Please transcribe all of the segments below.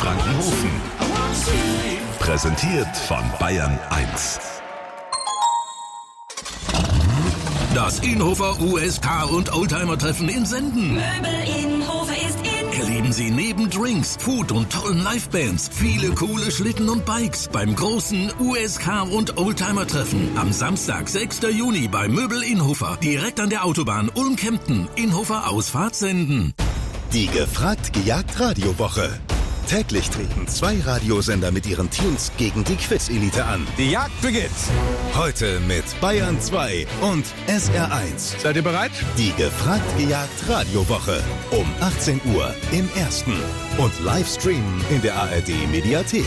Frankenhofen. Präsentiert von Bayern 1. Das Inhofer USK und Oldtimer-Treffen in Senden. Möbel Inhofer ist in. Erleben Sie neben Drinks, Food und tollen Livebands viele coole Schlitten und Bikes beim großen USK und Oldtimer-Treffen am Samstag, 6. Juni bei Möbel Inhofer, direkt an der Autobahn Ulm-Kempten, Inhofer Ausfahrt Senden. Die Gefragt-Gejagt-Radiowoche. Täglich treten 2 Radiosender mit ihren Teams gegen die Quiz-Elite an. Die Jagd beginnt. Heute mit Bayern 2 und SR1. Seid ihr bereit? Die Gefragt-Gejagt-Radiowoche. Um 18 Uhr im Ersten. Und Livestreamen in der ARD-Mediathek.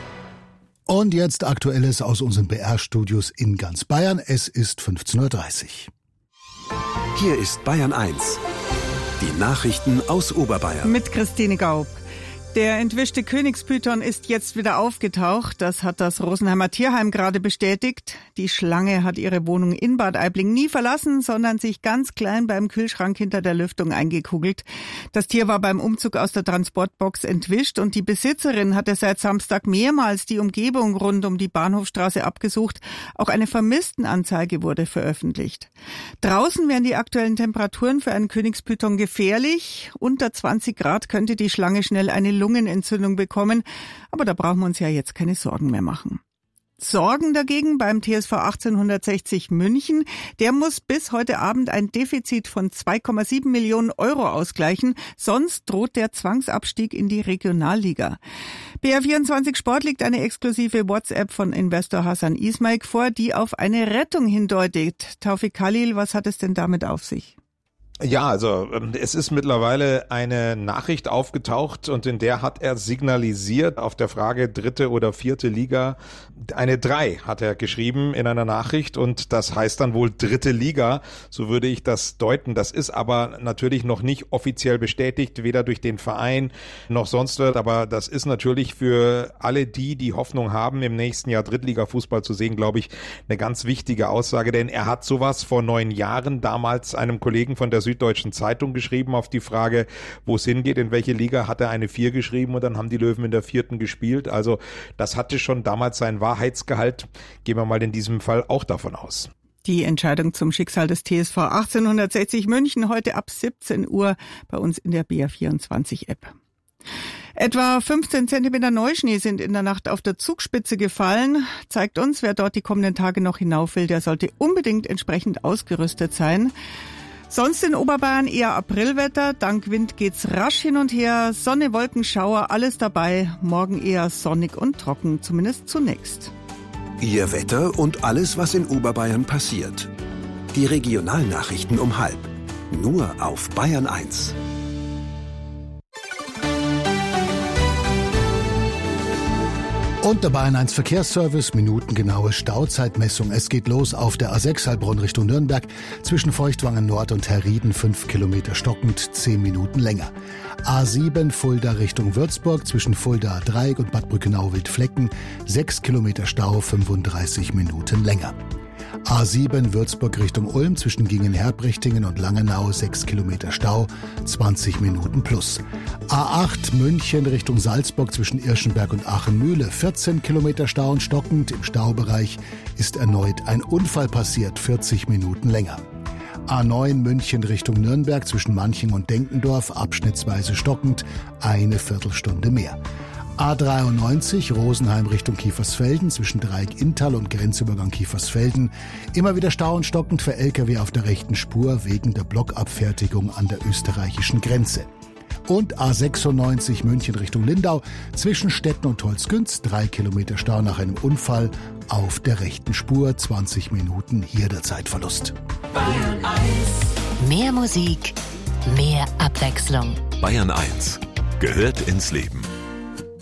Und jetzt Aktuelles aus unseren BR-Studios in ganz Bayern. Es ist 15.30 Uhr. Hier ist Bayern 1. Die Nachrichten aus Oberbayern. Mit Christine Gaub. Der entwischte Königspython ist jetzt wieder aufgetaucht. Das hat das Rosenheimer Tierheim gerade bestätigt. Die Schlange hat ihre Wohnung in Bad Aibling nie verlassen, sondern sich ganz klein beim Kühlschrank hinter der Lüftung eingekugelt. Das Tier war beim Umzug aus der Transportbox entwischt und die Besitzerin hatte seit Samstag mehrmals die Umgebung rund um die Bahnhofstraße abgesucht. Auch eine Vermisstenanzeige wurde veröffentlicht. Draußen wären die aktuellen Temperaturen für einen Königspython gefährlich. Unter 20 Grad könnte die Schlange schnell eine Lungenentzündung bekommen, aber da brauchen wir uns ja jetzt keine Sorgen mehr machen. Sorgen dagegen beim TSV 1860 München. Der muss bis heute Abend ein Defizit von 2,7 Millionen Euro ausgleichen, sonst droht der Zwangsabstieg in die Regionalliga. BR24 Sport liegt eine exklusive WhatsApp von Investor Hassan Ismail vor, die auf eine Rettung hindeutet. Taufik Khalil, was hat es denn damit auf sich? Ja, also es ist mittlerweile eine Nachricht aufgetaucht und in der hat er signalisiert auf der Frage 3. oder 4. Liga. Eine 3 hat er geschrieben in einer Nachricht und das heißt dann wohl 3. Liga, so würde ich das deuten. Das ist aber natürlich noch nicht offiziell bestätigt, weder durch den Verein noch sonst was, aber das ist natürlich für alle die Hoffnung haben, im nächsten Jahr Drittliga-Fußball zu sehen, glaube ich, eine ganz wichtige Aussage, denn er hat sowas vor 9 Jahren damals einem Kollegen von der Süddeutschen Zeitung geschrieben auf die Frage, wo es hingeht, in welche Liga, hat er eine 4 geschrieben und dann haben die Löwen in der 4. gespielt. Also das hatte schon damals seinen Wahrheitsgehalt. Gehen wir mal in diesem Fall auch davon aus. Die Entscheidung zum Schicksal des TSV 1860 München heute ab 17 Uhr bei uns in der BR24-App. Etwa 15 Zentimeter Neuschnee sind in der Nacht auf der Zugspitze gefallen. Zeigt uns, wer dort die kommenden Tage noch hinauf will, der sollte unbedingt entsprechend ausgerüstet sein. Sonst in Oberbayern eher Aprilwetter. Dank Wind geht's rasch hin und her. Sonne, Wolken, Schauer, alles dabei. Morgen eher sonnig und trocken, zumindest zunächst. Ihr Wetter und alles, was in Oberbayern passiert. Die Regionalnachrichten um 12:30. Nur auf Bayern 1. Und der Bayern 1 Verkehrsservice, minutengenaue Stauzeitmessung. Es geht los auf der A6 Heilbronn Richtung Nürnberg, zwischen Feuchtwangen Nord und Herrieden 5 Kilometer stockend, 10 Minuten länger. A7 Fulda Richtung Würzburg, zwischen Fulda Dreieck und Bad Brückenau-Wildflecken, 6 Kilometer Stau, 35 Minuten länger. A7 Würzburg Richtung Ulm, zwischen Gingen-Herbrechtingen und Langenau 6 Kilometer Stau, 20 Minuten plus. A8 München Richtung Salzburg, zwischen Irschenberg und Aachen-Mühle 14 Kilometer Stau und stockend. Im Staubereich ist erneut ein Unfall passiert, 40 Minuten länger. A9 München Richtung Nürnberg, zwischen Manching und Denkendorf abschnittsweise stockend, eine Viertelstunde mehr. A93 Rosenheim Richtung Kiefersfelden, zwischen Dreieck-Inntal und Grenzübergang Kiefersfelden. Immer wieder Stau und stockend für Lkw auf der rechten Spur wegen der Blockabfertigung an der österreichischen Grenze. Und A96 München Richtung Lindau, zwischen Stetten und Holzgünz, 3 Kilometer Stau nach einem Unfall auf der rechten Spur, 20 Minuten hier der Zeitverlust. Bayern 1. Mehr Musik, mehr Abwechslung. Bayern 1 gehört ins Leben.